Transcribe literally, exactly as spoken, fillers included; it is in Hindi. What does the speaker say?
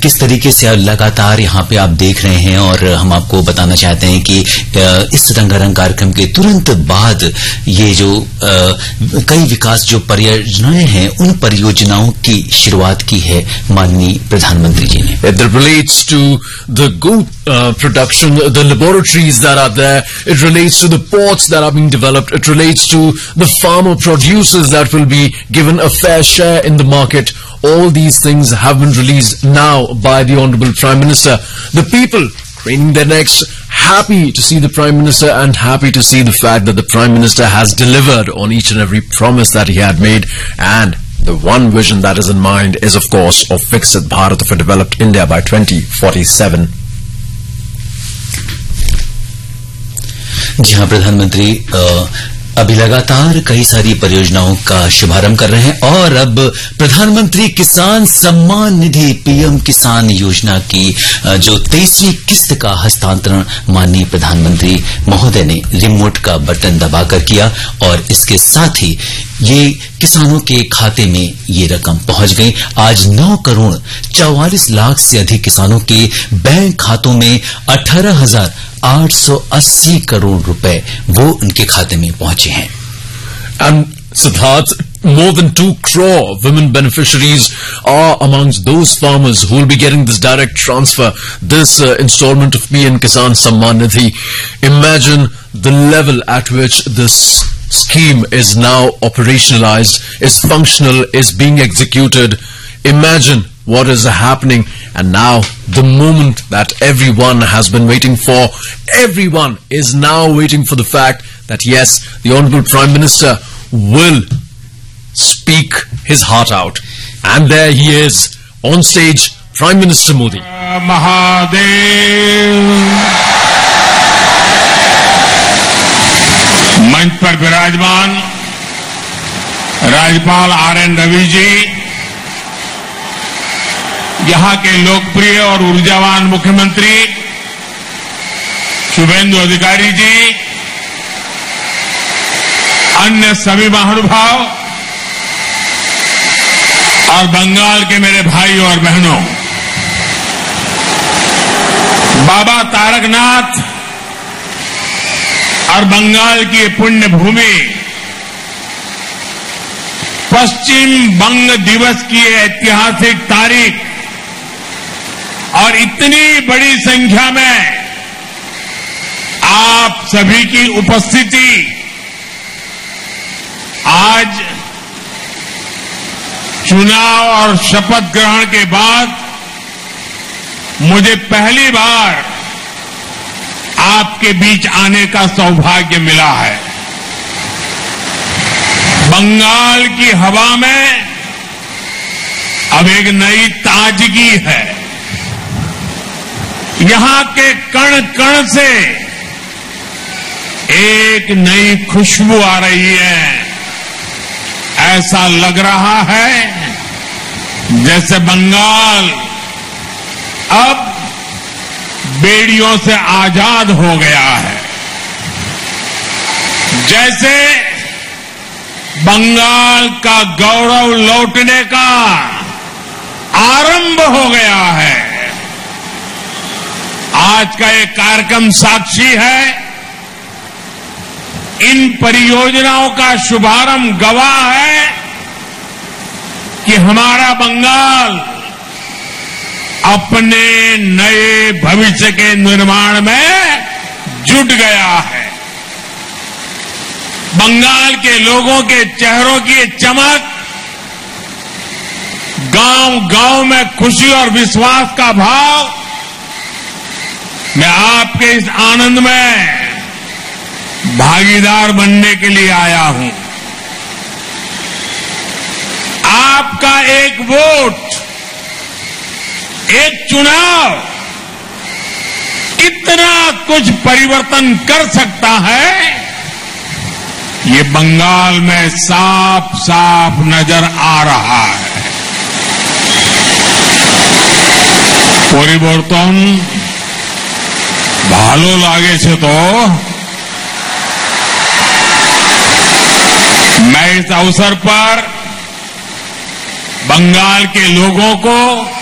किस तरीके से लगातार यहाँ पे आप देख रहे हैं, और हम आपको बताना चाहते हैं कि इस रंगारंग कार्यक्रम के तुरंत बाद ये जो आ, कई विकास जो परियोजनाएं हैं, उन परियोजनाओं की शुरुआत की है माननीय प्रधानमंत्री जी ने. It relates to the goat uh, production, the laboratories that are there. It relates to the ports that are being developed. It relates to the farmer producers that will be given a fair share in the market. All these things have been released now by the Honorable Prime Minister. The people craning their necks, happy to see the Prime Minister and happy to see the fact that the Prime Minister has delivered on each and every promise that he had made. And the one vision that is in mind is, of course, of Viksit Bharat, of a developed India by twenty forty-seven. जी हाँ, प्रधानमंत्री अभी लगातार कई सारी परियोजनाओं का शुभारंभ कर रहे हैं, और अब प्रधानमंत्री किसान सम्मान निधि पीएम किसान योजना की जो तेईसवीं किस्त का हस्तांतरण माननीय प्रधानमंत्री महोदय ने रिमोट का बटन दबाकर किया, और इसके साथ ही ये किसानों के खाते में ये रकम पहुंच गई. आज नौ करोड़ चौवालीस लाख से अधिक किसानों के बैंक खातों में अठारह हजार आठ सौ अस्सी करोड़ रुपए वो उनके खाते में पहुंचे हैं. And Siddharth, more than two crore women beneficiaries are amongst those farmers who will be getting this direct transfer, this uh, installment of P M Kisan Samman Nidhi. Imagine the level at which this scheme is now operationalized, is functional, is being executed. Imagine what is happening, and now the moment that everyone has been waiting for, everyone is now waiting for the fact that yes, the Honorable Prime Minister will speak his heart out. And there he is on stage, Prime Minister Modi. Mahadev. मंच पर विराजमान राज्यपाल आर एन रवि जी, यहां के लोकप्रिय और ऊर्जावान मुख्यमंत्री शुभेंदु अधिकारी जी, अन्य सभी महानुभाव और बंगाल के मेरे भाइयों और बहनों, बाबा तारकनाथ और बंगाल की पुण्य भूमि पश्चिम बंग दिवस की ऐतिहासिक तारीख और इतनी बड़ी संख्या में आप सभी की उपस्थिति आज चुनाव और शपथ ग्रहण के बाद मुझे पहली बार आपके बीच आने का सौभाग्य मिला है. बंगाल की हवा में अब एक नई ताजगी है. यहां के कण कण से एक नई खुशबू आ रही है. ऐसा लग रहा है जैसे बंगाल अब बेड़ियों से आजाद हो गया है, जैसे बंगाल का गौरव लौटने का आरंभ हो गया है. आज का ये कार्यक्रम साक्षी है. इन परियोजनाओं का शुभारंभ गवाह है कि हमारा बंगाल अपने नए भविष्य के निर्माण में जुट गया है. बंगाल के लोगों के चेहरों की चमक, गांव गांव में खुशी और विश्वास का भाव, मैं आपके इस आनंद में भागीदार बनने के लिए आया हूं. आपका एक वोट, एक चुनाव कितना कुछ परिवर्तन कर सकता है, ये बंगाल में साफ साफ नजर आ रहा है. পরিবর্তন ভালো লাগেছে তো मैं इस अवसर पर बंगाल के लोगों को